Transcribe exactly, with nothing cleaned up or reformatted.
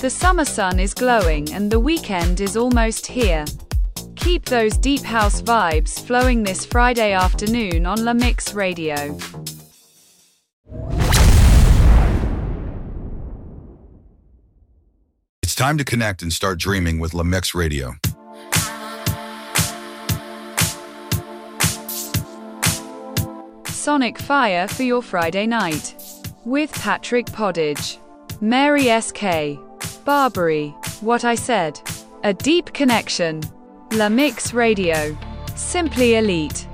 The summer sun is glowing and the weekend is almost here. Keep those deep house vibes flowing this Friday afternoon on La Mix Radio. It's time to connect and start dreaming with La Mix Radio. Sonic Fire for your Friday night. With Patrick Poddage, Mary S K, Barbary, What I Said, A Deep Connection. La Mix Radio. Simply elite.